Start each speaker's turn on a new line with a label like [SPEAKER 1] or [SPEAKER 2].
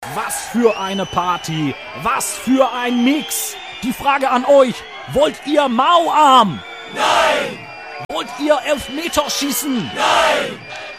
[SPEAKER 1] Was für eine Party! Was für ein Mix! Die Frage an euch, wollt ihr Mauarm?
[SPEAKER 2] Nein!
[SPEAKER 1] Wollt ihr Elfmeterschießen?
[SPEAKER 2] Nein!